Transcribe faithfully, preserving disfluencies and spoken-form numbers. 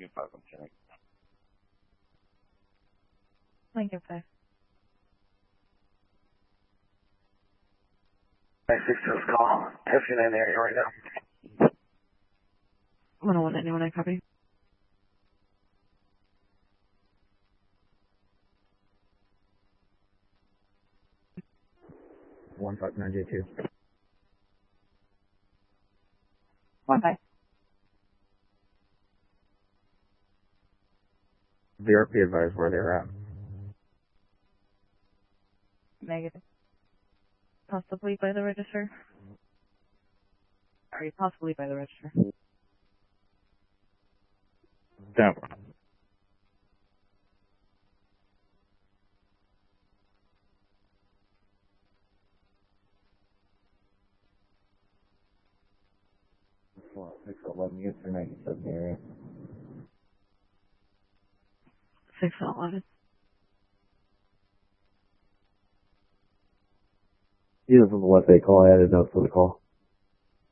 Lincoln five. nine six six call. Testing in the area right now. one oh one, anyone I copy? one five nine J two. one five. V R P advised where they're at. Negative. Possibly by the register. Sorry, possibly by the register. Don't. six eleven units for ninety-seven area. six eleven. He was on the West Bay call. I added notes for the call.